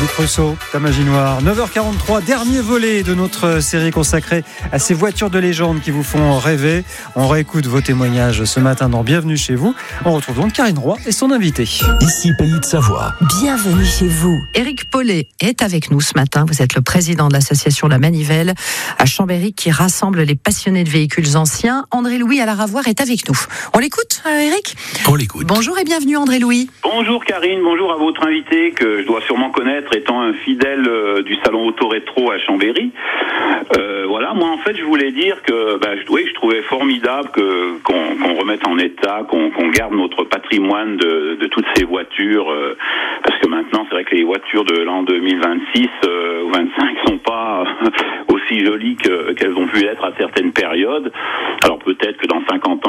Philippe Rousseau, Ta Magie Noire. 9h43, dernier volet de notre série consacrée à ces voitures de légende qui vous font rêver. On réécoute vos témoignages ce matin dans Bienvenue chez vous. On retrouve donc Karine Roy et son invité. Ici Pays de Savoie. Bienvenue chez vous. Éric Paulet est avec nous ce matin. Vous êtes le président de l'association La Manivelle à Chambéry qui rassemble les passionnés de véhicules anciens. André-Louis Alaravoir est avec nous. On l'écoute, Éric ? On l'écoute. Bonjour et bienvenue André-Louis. Bonjour Karine, bonjour à votre invité que je dois sûrement connaître étant un fidèle du salon Auto Rétro à Chambéry. Voilà, moi en fait je voulais dire que je trouvais formidable qu'on remette en état, qu'on garde notre patrimoine de toutes ces voitures, parce que maintenant c'est vrai que les voitures de l'an 2026 ou 25 sont pas aussi jolies qu'elles ont pu être à certaines périodes. Alors peut-être que dans 50 ans